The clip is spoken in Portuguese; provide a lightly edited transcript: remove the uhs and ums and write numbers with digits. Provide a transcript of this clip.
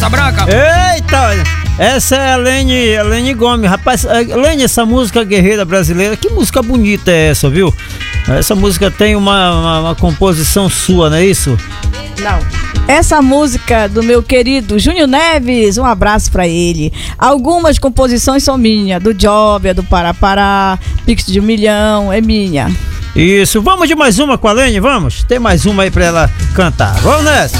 Casa Branca. Eita, essa é a Lene Gomes. Rapaz, Lene, essa música guerreira brasileira, que música bonita é essa, viu? Essa música tem uma composição sua, não é isso? Não. Essa música do meu querido Júnior Neves, um abraço pra ele. Algumas composições são minhas, do Job, do Pará Pará, Pix de 1 milhão, é minha. Isso, vamos de mais uma com a Lene, vamos? Tem mais uma aí pra ela cantar. Vamos nessa!